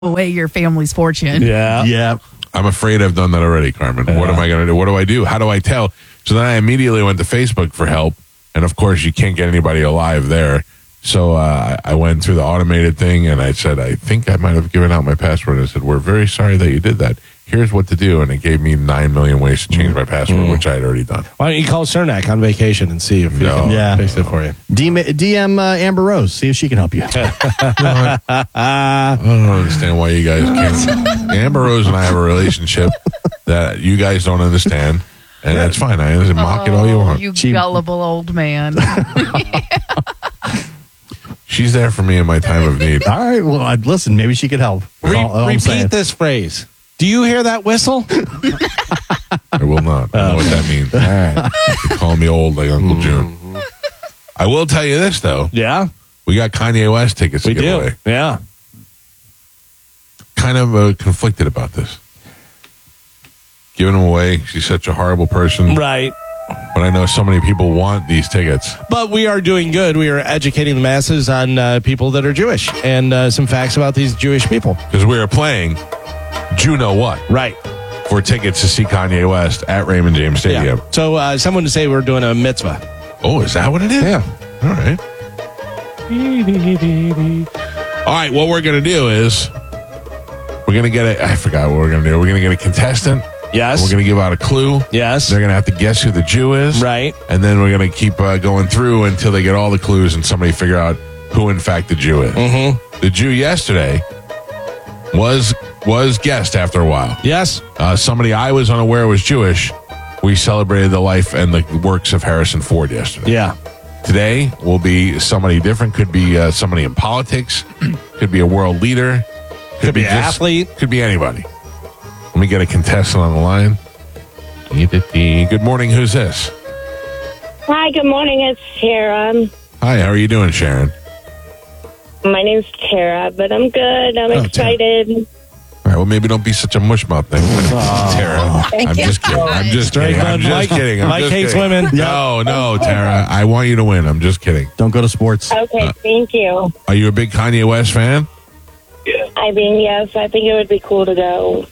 away your family's fortune. Yeah. I'm afraid I've done that already, Carmen. What am I going to do? What do I do? How do I tell? So then I immediately went to Facebook for help. And of course, you can't get anybody alive there. So I went through the automated thing and I said, I think I might have given out my password. I said, we're very sorry that you did that. Here's what to do. And it gave me 9 million ways to change my password, which I had already done. Why don't you call Cernak on vacation and see if he can fix it for you? DM Amber Rose. See if she can help you. I don't understand why you guys can't. Amber Rose and I have a relationship that you guys don't understand. And that's fine. I understand. Mock it all you want. You gullible old man. She's there for me in my time of need. All right. Well, listen, maybe she could help. All I'm saying. Repeat this phrase. Do you hear that whistle? I will not. I don't know what that means. All right. You're calling me old like Uncle June. I will tell you this, though. Yeah. We got Kanye West tickets to give away. Yeah. Kind of conflicted about this. Giving them away. She's such a horrible person. Right. But I know so many people want these tickets. But we are doing good. We are educating the masses on people that are Jewish and some facts about these Jewish people. Because we are playing Juno What? Right. For tickets to see Kanye West at Raymond James Stadium. Yeah. So someone to say we're doing a mitzvah. Oh, is that what it is? Yeah. All right. All right, what we're going to do is we're going to get I forgot what we're going to do. We're going to get a contestant. Yes. We're going to give out a clue. Yes. They're going to have to guess who the Jew is. Right. And then we're going to keep going through until they get all the clues and somebody figure out who, in fact, the Jew is. Mm-hmm. The Jew yesterday was guessed after a while. Yes. Somebody I was unaware was Jewish. We celebrated the life and the works of Harrison Ford yesterday. Yeah. Today will be somebody different. Could be somebody in politics. Could be a world leader. Could be an athlete. Could be anybody. Let me get a contestant on the line. Good morning. Who's this? Hi, good morning. It's Tara. Hi, how are you doing, Sharon? My name's Tara, but I'm good. I'm excited. All right, well, maybe don't be such a mushmouth thing. Tara. I'm just kidding. I'm just kidding. I'm just kidding. Mike hates women. No, Tara. I want you to win. I'm just kidding. Don't go to sports. Okay, thank you. Are you a big Kanye West fan? I mean, yes, I think it would be cool to go.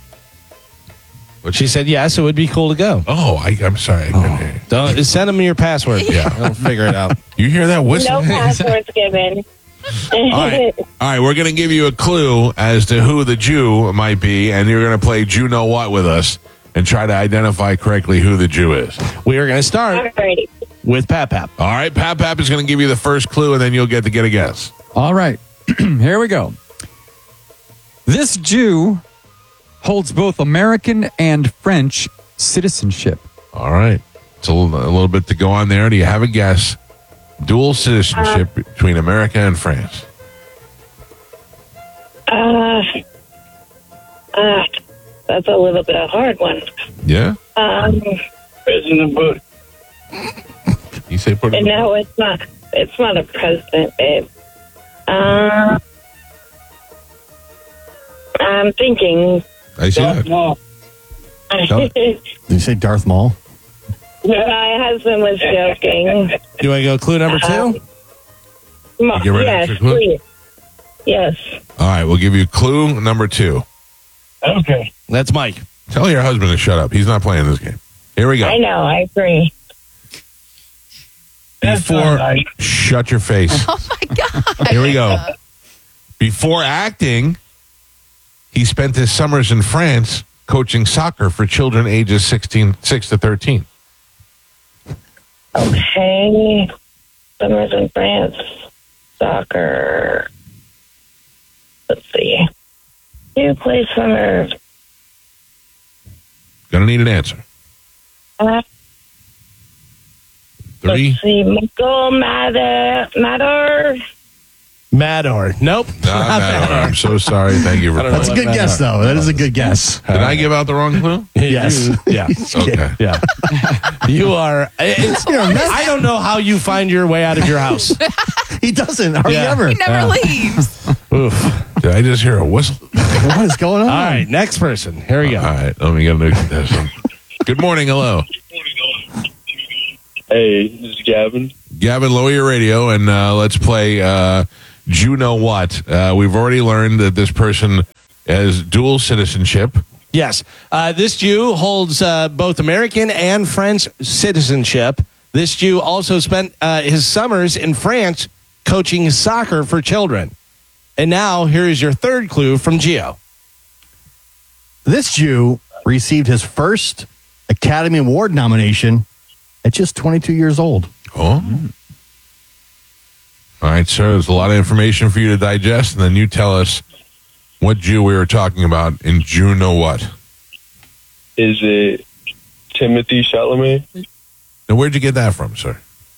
She said yes, it would be cool to go. Oh, I'm sorry. I couldn't hear you. Don't send them your password. Yeah. I'll figure it out. You hear that whistle? No passwords given. All right, we're going to give you a clue as to who the Jew might be, and you're going to play Jew Know What with us and try to identify correctly who the Jew is. We are going to start Alrighty. with Pap Pap. All right, Pap Pap is going to give you the first clue, and then you'll get to get a guess. All right. Here we go. This Jew holds both American and French citizenship. All right. It's a little bit to go on there. Do you have a guess? Dual citizenship between America and France. That's a little bit of a hard one. Yeah? President Bush. You say put it. No, it's not. It's not a president, babe. I'm thinking. I see that. Did you say Darth Maul? My husband was joking. Do I go clue number two? You get rid of Yes, extra clue? please. Yes. All right, we'll give you clue number 2. Okay. That's Mike. Tell your husband to shut up. He's not playing this game. Here we go. I know. I agree. Shut your face. Oh, my God. Here we go. Before acting, he spent his summers in France coaching soccer for children ages 6 to 13. Okay. Summers in France. Soccer. Let's see. Who plays summer? Gonna need an answer. 3. Let's see. Michael Mador. Mador. Nope. Not bad. I'm so sorry. Thank you. For That's a good guess, though. That is a good guess. Did I give out the wrong clue? Yes. Yeah. Okay. Yeah. You are. I don't know how you find your way out of your house. He doesn't. Hardly ever. He never leaves. Oof. Did I just hear a whistle? What is going on? All right. Next person. Here we go. All right. Let me get a new contestant. Good morning. Hello. Hey, this is Gavin. Gavin, lower your radio and let's play you know what? We've already learned that this person has dual citizenship. Yes. This Jew holds both American and French citizenship. This Jew also spent his summers in France coaching soccer for children. And now, here is your third clue from Gio. This Jew received his first Academy Award nomination at just 22 years old. Oh. All right, sir. There's a lot of information for you to digest, and then you tell us what Jew we were talking about in You Know What. Is it Timothy Chalamet? Now, where'd you get that from, sir?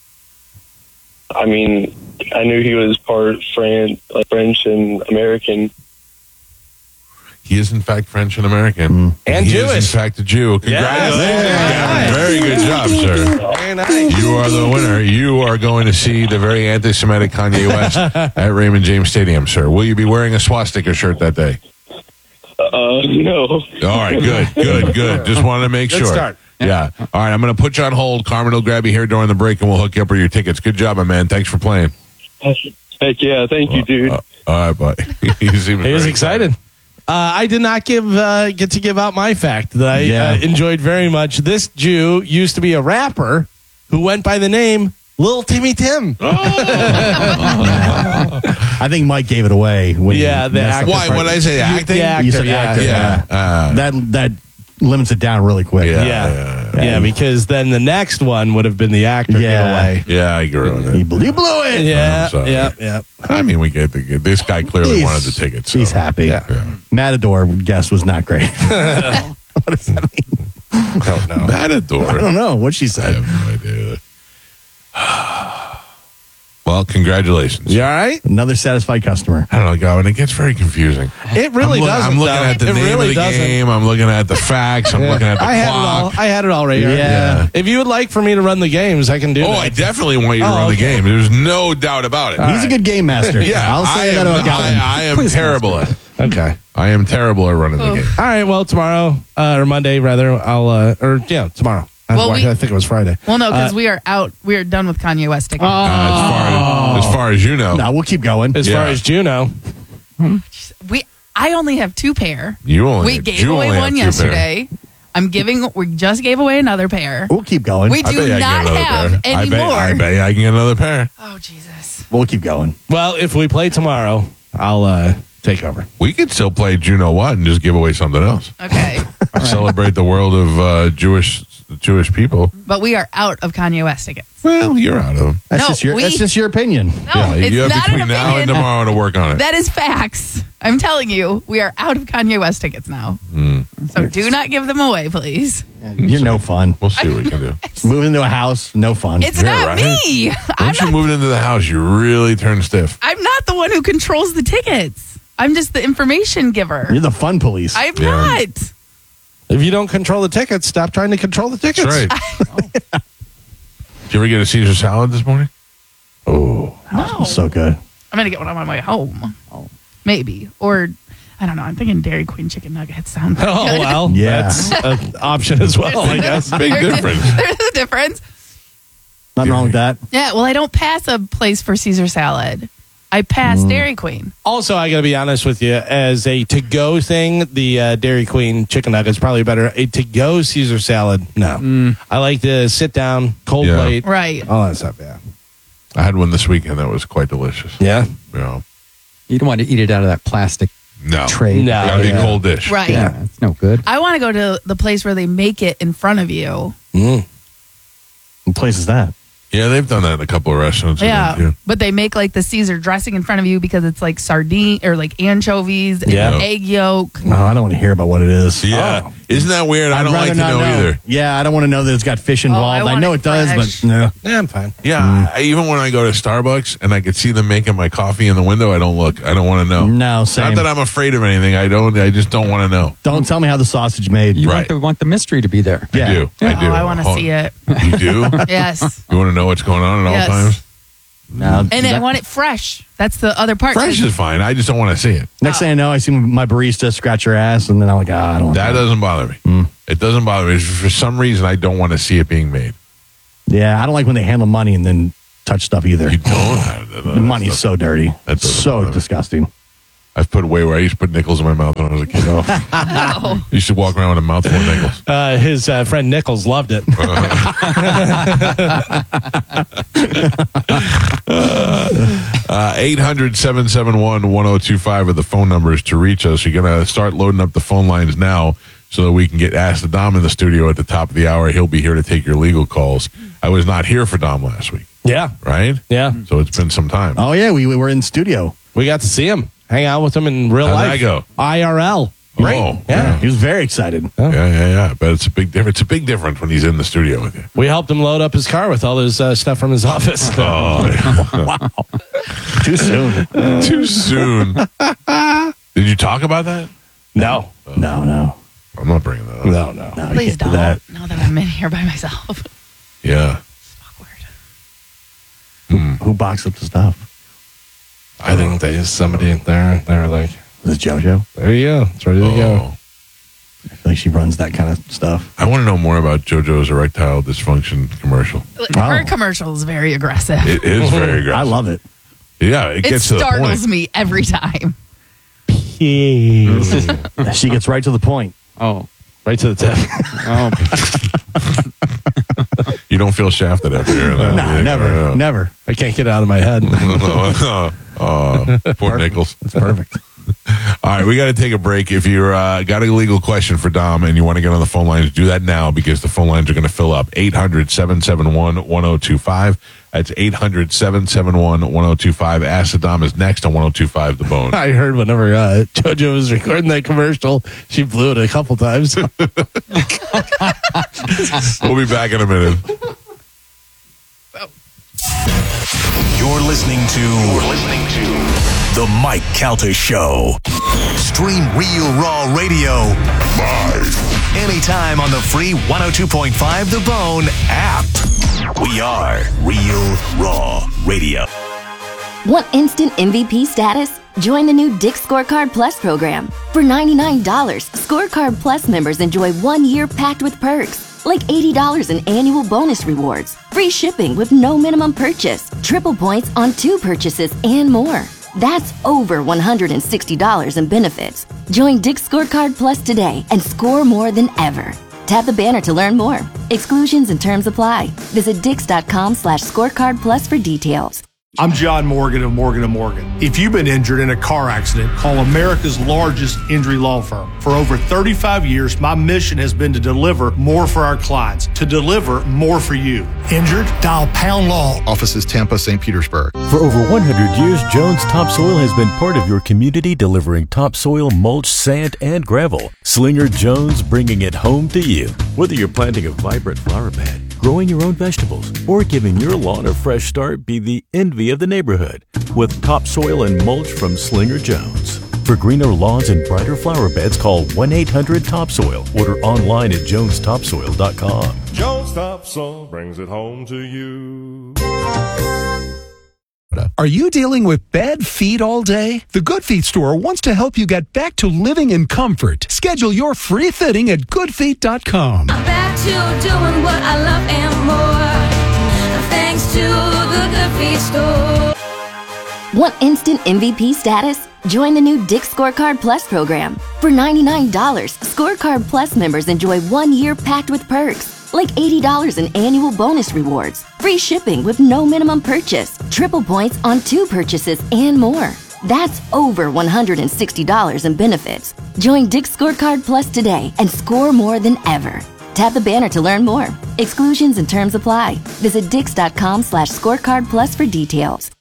I mean, I knew he was part French and American. He is, in fact, French and American. And he Jewish. is, in fact, a Jew. Congratulations. Yes. Very good job, sir. Very nice. You are the winner. You are going to see the very anti-Semitic Kanye West at Raymond James Stadium, sir. Will you be wearing a swastika shirt that day? No. All right, good. Just wanted to make Good sure. start. Yeah. All right, I'm going to put you on hold. Carmen will grab you here during the break, and we'll hook you up with your tickets. Good job, my man. Thanks for playing. Heck yeah, thank you, dude. All right, bye. He was excited. I did not get to give out my fact that I enjoyed very much. This Jew used to be a rapper who went by the name Lil Timmy Tim. I think Mike gave it away. When The actor. Why? What did I say? Acting? The actor, You said actor. Yeah. That limits it down really quick. Yeah, because then the next one would have been the actor giveaway. Yeah, I agree with You it. blew it. Yeah, I'm sorry. yeah. I mean, we get this guy clearly wanted the tickets. So. He's happy. Yeah. Matador guess was not great. What does that mean? I don't know. Matador. I don't know what she I said. have no idea. Well, congratulations. You all right? Another satisfied customer. I don't know, Godwin. It gets very confusing. It really doesn't. I'm looking though. at the It name really of the doesn't. game. I'm looking at the facts. I'm looking at the I clock. had it all right here. Yeah. If you would like for me to run the games, I can do Oh, that. I definitely want you to Oh, run the okay. game. There's no doubt about it. He's a good game master. Yeah, I'll say that about Galvin. I am terrible at it. Okay. I am terrible at running the game. All right. Well, tomorrow or Monday rather, I'll tomorrow. Well, I think it was Friday. Well, no, because we are out. We are done with Kanye West tickets. As far as you know, No, we'll keep going. As far as Juno, I only have 2 pair. you only We gave away one yesterday. We just gave away another pair. We'll keep going. We do not have any more. I bet I can get another pair. Oh, Jesus. We'll keep going. well, if we play tomorrow, I'll take over. We could still play Juno What and just give away something else. Okay. Celebrate the world of Jewish people. But we are out of Kanye West tickets. Well, you're out of them. That's No, just your opinion. No, it's you have not between an now and opinion. tomorrow to work on it. That is facts. I'm telling you, we are out of Kanye West tickets now. So do not give them away, please. You're no fun. We'll see what we can do. Moving into a house, no fun. It's Yeah, not right? me. Once you moved into the house, you really turn stiff. I'm not the one who controls the tickets. I'm just the information giver. You're the fun police. I'm Yeah. not. If you don't control the tickets, stop trying to control the tickets. That's right. Did you ever get a Caesar salad this morning? Oh, No. So good. I'm going to get one on my way home. Maybe. Or, I don't know. I'm thinking Dairy Queen chicken nuggets sound pretty oh good. well, Yeah. that's an option as well, I guess. Big difference. There's a difference. Nothing wrong with that. Yeah, well, I don't pass a place for Caesar salad. I pass Dairy Queen. Also, I got to be honest with you, as a to-go thing, the Dairy Queen chicken nugget's probably better. A to-go Caesar salad, no. I like to sit down, cold Yeah. plate, Right. all that stuff. Yeah, I had one this weekend that was quite delicious. yeah. Yeah. You don't want to eat it out of that plastic No. tray. No. Gotta be Yeah. cold dish. Right. Yeah, it's no good. I want to go to the place where they make it in front of you. What place is that? Yeah, they've done that in a couple of restaurants. Yeah. But they make like the Caesar dressing in front of you because it's like sardine or like anchovies and Yeah. egg yolk. Oh, I don't want to hear about what it is. Yeah. Oh. Isn't that weird? I I'd don't rather like to not know either. Yeah, I don't want to know that it's got fish involved. I want know it it does, fresh. but no. Yeah, I'm fine. Yeah. Even when I go to Starbucks and I could see them making my coffee in the window, I don't look. I don't want to know. No, same. Not that I'm afraid of anything. I just don't want to know. Don't tell me how the sausage made. You Right. want the mystery to be there. Yeah. I do. I do. Oh, I want to Oh, see it. You do? Yes. You want to know what's going on at Yes. all times? No, And I want it fresh. That's the other part. Fresh is fine. I just don't want to see it. next thing I know, I see my barista scratch her ass, and then I'm like, I don't want That doesn't bother me. It doesn't bother me. For some reason, I don't want to see it being made. Yeah, I don't like when they handle money and then touch stuff either. You don't have that. The money's so dirty. That doesn't So bother me. disgusting. I've put way where I used to put nickels in my mouth when I was a kid. You should walk around with a mouthful of nickels. His friend Nichols loved it. 800-771-1025 are the phone numbers to reach us. You're going to start loading up the phone lines now so that we can get Ask the Dom in the studio at the top of the hour. He'll be here to take your legal calls. I was not here for Dom last week, Yeah. right? Yeah. So it's been some time. Oh, yeah, we were in studio. We got to see him, hang out with him in real How'd life. that go? IRL. Great. Oh, Yeah, he was very excited. Yeah. But it's a big difference. It's a big difference when he's in the studio with you. We helped him load up his car with all his stuff from his office. Oh, Too soon. too soon. Did you talk about that? No. No. I'm not bringing that up. No. No, you Please can't do don't. that. Now that I'm in here by myself. Yeah. It's awkward. Who boxed up the stuff? I think they just somebody there. They're like, Was it JoJo? there you go. It's ready to go. Oh. I feel like she runs that kind of stuff. I want to know more about JoJo's erectile dysfunction commercial. Her Oh. commercial is very aggressive. It is very aggressive. I love it. Yeah, it It gets to the startles point. me every time. She gets right to the point. Oh. Right to the tip. Oh. You don't feel shafted after hearing that. No, never. I can't get it out of my head. Poor Nichols. It's perfect. All right, we got to take a break. If you're got a legal question for Dom and you want to get on the phone lines, do that now because the phone lines are going to fill up. 800-771-1025. That's 800-771-1025. Ask the Dom is next on 1025 The Bone. I heard whenever JoJo was recording that commercial, she blew it a couple times. We'll be back in a minute. You're listening to The Mike Calter Show. Stream Real Raw Radio live anytime on the free 102.5 The Bone app. We are Real Raw Radio. Want instant MVP status? Join the new Dick's Scorecard Plus program. For $99, Scorecard Plus members enjoy 1 year packed with perks, like $80 in annual bonus rewards, free shipping with no minimum purchase, triple points on 2 purchases, and more. That's over $160 in benefits. Join Dick's Scorecard Plus today and score more than ever. Tap the banner to learn more. Exclusions and terms apply. Visit Dix.com/scorecard plus for details. I'm John Morgan of Morgan & Morgan. If you've been injured in a car accident, call America's largest injury law firm. For over 35 years, my mission has been to deliver more for our clients, to deliver more for you. Injured? Dial Pound Law. Offices Tampa, St. Petersburg. For over 100 years, Jones Topsoil has been part of your community, delivering topsoil, mulch, sand, and gravel. Slinger Jones, bringing it home to you. Whether you're planting a vibrant flower bed, growing your own vegetables, or giving your lawn a fresh start, be the envy of the neighborhood with topsoil and mulch from Slinger Jones. For greener lawns and brighter flower beds, call 1-800-TOPSOIL. Order online at jonestopsoil.com. Jones Topsoil brings it home to you. Are you dealing with bad feet all day? The Good Feet store wants to help you get back to living in comfort. Schedule your free fitting at goodfeet.com. I'm back to doing what I love and more. Thanks to the Good Feet store. Want instant MVP status? Join the new Dick's Scorecard Plus program. For $99, Scorecard Plus members enjoy 1 year packed with perks, like $80 in annual bonus rewards, free shipping with no minimum purchase, triple points on 2 purchases, and more. That's over $160 in benefits. Join Dick's Scorecard Plus today and score more than ever. Tap the banner to learn more. Exclusions and terms apply. Visit Dix.com/scorecard plus for details.